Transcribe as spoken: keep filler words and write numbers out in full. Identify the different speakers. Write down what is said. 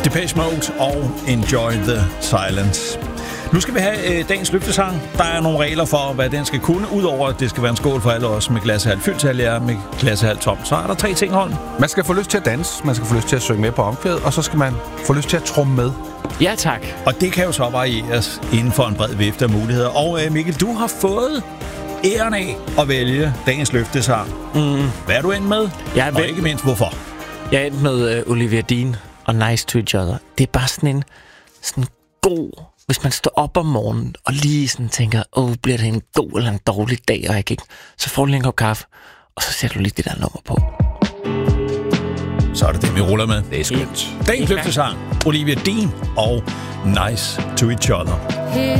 Speaker 1: Depeche Mode og Enjoy the Silence. Nu skal vi have øh, dagens løftesang. Der er nogle regler for, hvad den skal kunne. Udover at det skal være en skål for alle os med glas halvt fyldt, til jer med glas halvt tom. Så er der tre ting, Holm.
Speaker 2: Man skal få lyst til at danse, man skal få lyst til at synge med på omkvædet, og så skal man få lyst til at tromme med.
Speaker 3: Ja, tak.
Speaker 1: Og det kan jo så varieres inden for en bred vifte af muligheder. Og øh, Mikkel, du har fået æren af at vælge dagens løftesang. Mm. Hvad er du endt med?
Speaker 3: Jeg
Speaker 1: og ikke mindst, hvorfor?
Speaker 3: Jeg er endt med uh, Olivia Dean og Nice to Each Other. Det er bare sådan en sådan god... Hvis man står op om morgenen og lige sådan tænker, åh, bliver det en god eller en dårlig dag, og jeg kan ikke... Så får du lige en kop kaffe, og så sætter du lige det der nummer på.
Speaker 1: Så er det det, vi ruller med.
Speaker 2: Det er skønt.
Speaker 1: Dagens løftesang. Olivia Dean og Nice to Each Other.